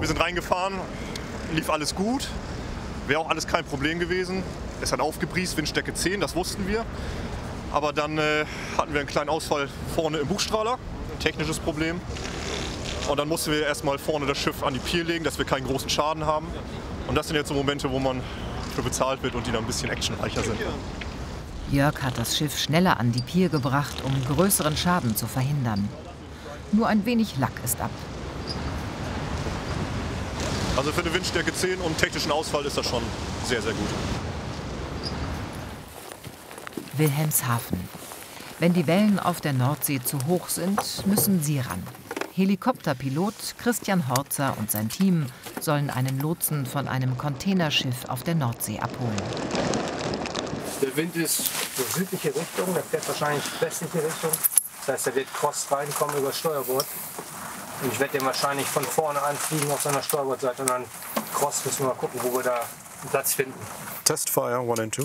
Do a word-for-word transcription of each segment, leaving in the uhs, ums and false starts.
Wir sind reingefahren, lief alles gut, wäre auch alles kein Problem gewesen. Es hat aufgebriest, Windstärke zehn, das wussten wir. Aber dann äh, hatten wir einen kleinen Ausfall vorne im Bugstrahler, ein technisches Problem. Und dann mussten wir erstmal vorne das Schiff an die Pier legen, dass wir keinen großen Schaden haben. Und das sind jetzt so Momente, wo man für bezahlt wird und die dann ein bisschen actionreicher sind. Jörg hat das Schiff schneller an die Pier gebracht, um größeren Schaden zu verhindern. Nur ein wenig Lack ist ab. Also für eine Windstärke zehn und einen technischen Ausfall ist das schon sehr, sehr gut. Wilhelmshaven. Wenn die Wellen auf der Nordsee zu hoch sind, müssen sie ran. Helikopterpilot Christian Horzer und sein Team sollen einen Lotsen von einem Containerschiff auf der Nordsee abholen. Der Wind ist so südliche Richtung, der fährt wahrscheinlich westliche Richtung. Das heißt, der wird cross reinkommen über das Steuerbord. Und ich werde den wahrscheinlich von vorne anfliegen auf seiner Steuerbordseite und dann cross müssen wir mal gucken, wo wir da einen Platz finden. Test fire one and two.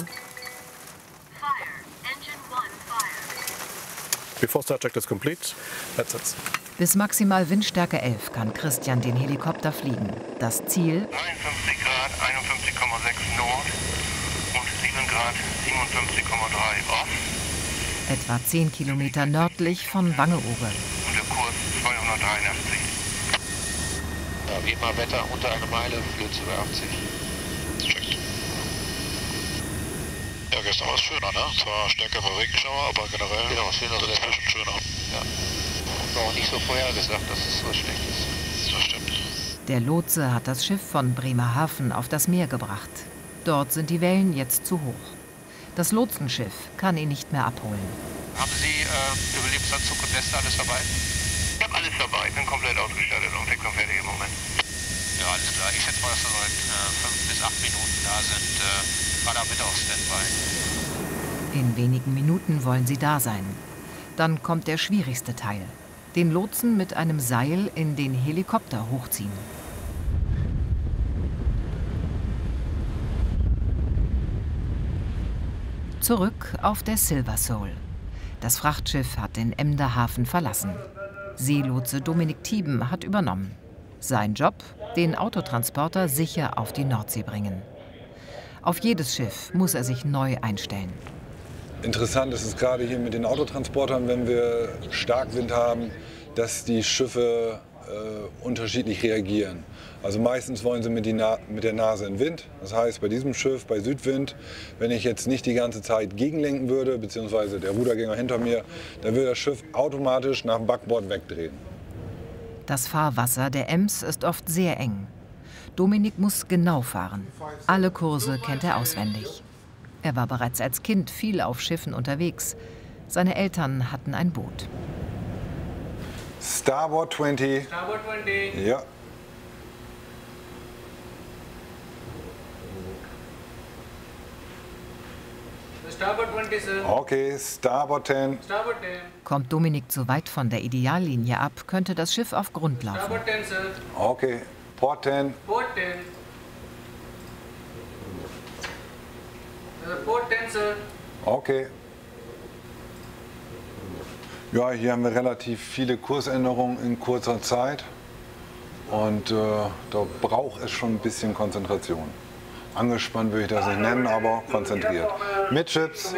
Before start check is complete, that's it. Bis maximal Windstärke elf kann Christian den Helikopter fliegen. Das Ziel? neunundfünfzig Grad, einundfünfzig Komma sechs Nord und sieben Grad, siebenundfünfzig Komma drei Ost. Etwa zehn Kilometer nördlich von Wangeoge. Und der Kurs zweihundertdreiundachtzig. Ja, wie immer Wetter unter einer Meile, Flöze bei achtzig. Checkt. Ja, gestern war es schöner, ne? Zwar stärker war Regenschauer, aber generell genau, schöner, so dazwischen schöner. Ja. War auch nicht so vorhergesagt, dass es so schlecht ist. Das stimmt. Der Lotse hat das Schiff von Bremerhaven auf das Meer gebracht. Dort sind die Wellen jetzt zu hoch. Das Lotsenschiff kann ihn nicht mehr abholen. Haben Sie äh, Überlebensanzug und Weste alles dabei? Ich habe alles dabei, bin komplett ausgestattet und fix und fertig im Moment. Ja, alles klar. Ich schätze mal, dass wir seit äh, fünf bis acht Minuten da sind. Äh, Radar bitte auf Standby. In wenigen Minuten wollen sie da sein. Dann kommt der schwierigste Teil. Den Lotsen mit einem Seil in den Helikopter hochziehen. Zurück auf der Silver Soul. Das Frachtschiff hat den Emder Hafen verlassen. Seelotse Dominik Thieben hat übernommen. Sein Job? Den Autotransporter sicher auf die Nordsee bringen. Auf jedes Schiff muss er sich neu einstellen. Interessant ist es gerade hier mit den Autotransportern, wenn wir Starkwind haben, dass die Schiffe äh, unterschiedlich reagieren. Also meistens wollen sie mit, die Na mit der Nase in Wind. Das heißt, bei diesem Schiff, bei Südwind, wenn ich jetzt nicht die ganze Zeit gegenlenken würde, beziehungsweise der Rudergänger hinter mir, dann würde das Schiff automatisch nach dem Backbord wegdrehen. Das Fahrwasser der Ems ist oft sehr eng. Dominik muss genau fahren. Alle Kurse kennt er auswendig. Er war bereits als Kind viel auf Schiffen unterwegs. Seine Eltern hatten ein Boot. Starboard zwanzig. Starboard zwanzig. Ja. Starboard zwanzig, Sir. Okay, Starboard zehn. Starboard zehn. Kommt Dominik zu weit von der Ideallinie ab, könnte das Schiff auf Grund laufen. Starboard zehn, Sir. Okay, Port zehn. Port zehn. Port zehn, Sir. Okay. Ja, hier haben wir relativ viele Kursänderungen in kurzer Zeit. Und äh, da braucht es schon ein bisschen Konzentration. Angespannt würde ich das nicht nennen, aber konzentriert. Mit Chips.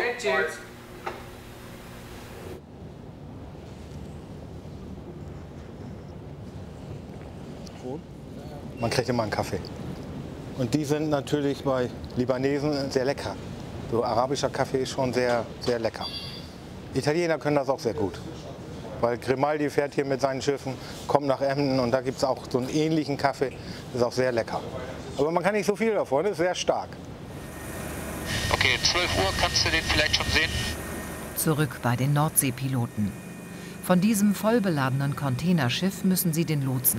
Man kriegt immer einen Kaffee. Und die sind natürlich bei Libanesen sehr lecker. So arabischer Kaffee ist schon sehr, sehr lecker. Italiener können das auch sehr gut. Weil Grimaldi fährt hier mit seinen Schiffen, kommt nach Emden und da gibt es auch so einen ähnlichen Kaffee. Das ist auch sehr lecker. Aber man kann nicht so viel davon, das ist sehr stark. Okay, zwölf Uhr, kannst du den vielleicht schon sehen? Zurück bei den Nordseepiloten. Von diesem vollbeladenen Containerschiff müssen sie den Lotsen